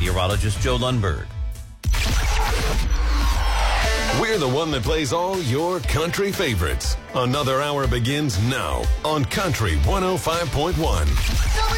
meteorologist Joe Lundberg. We're the one that plays all your country favorites. Another hour begins now on Country 105.1.